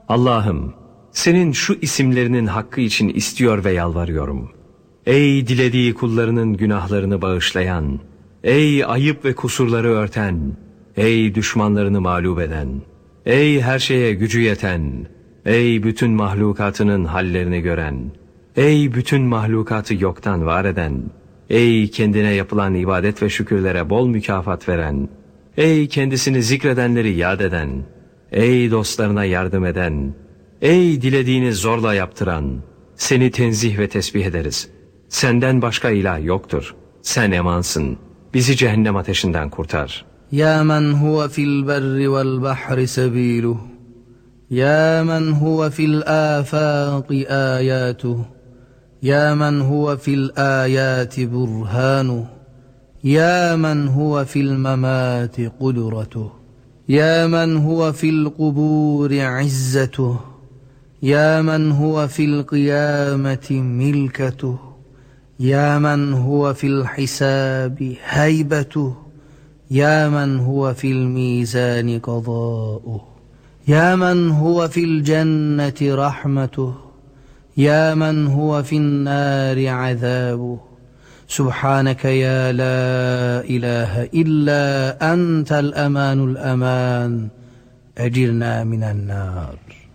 Allah'ım, senin şu isimlerinin hakkı için istiyor ve yalvarıyorum. Ey dilediği kullarının günahlarını bağışlayan, ey ayıp ve kusurları örten, ey düşmanlarını mağlup eden, ey her şeye gücü yeten, ey bütün mahlukatının hallerini gören, ey bütün mahlukatı yoktan var eden, ey kendine yapılan ibadet ve şükürlere bol mükafat veren, ey kendisini zikredenleri yad eden, ey dostlarına yardım eden, ey dilediğini zorla yaptıran, seni tenzih ve tesbih ederiz. Senden başka ilah yoktur. Sen emansın. Bizi cehennem ateşinden kurtar. Ya men huve fil berri vel bahri sebiluh. Ya men huve fil afaqi ayatuh. Ya men huve fil ayati burhanuh. Ya men huve fil memati kudretuh. Ya men huve fil kuburi izzetuh. Ya men huve fil kıyameti milketuh. Ya men huve fil hisabi heybetuh. Ya men huve fil mizani qadâuh. Ya men huve fil cenneti rahmetuh. Ya men huve fin nâri azâbuh. Subhaneke ya la ilahe illa entel emanul eman. Ecirna minen nar.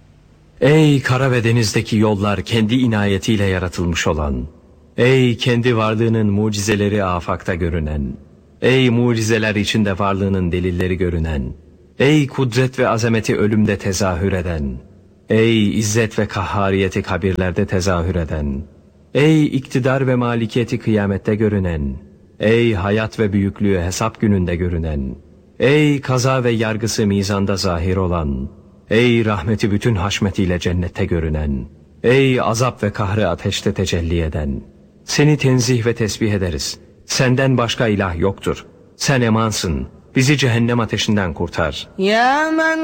Ey kara ve denizdeki yollar kendi inayetiyle yaratılmış olan, ey kendi varlığının mucizeleri afakta görünen, ey mucizeler içinde varlığının delilleri görünen, ey kudret ve azameti ölümde tezahür eden, ey izzet ve kahhariyeti kabirlerde tezahür eden, ey iktidar ve malikiyeti kıyamette görünen, ey hayat ve büyüklüğü hesap gününde görünen, ey kaza ve yargısı mizanda zahir olan, ey rahmeti bütün haşmetiyle cennette görünen, ey azap ve kahrı ateşte tecelli eden, seni tenzih ve tesbih ederiz. Senden başka ilah yoktur. Sen emansın. Bizi cehennem ateşinden kurtar. Ya men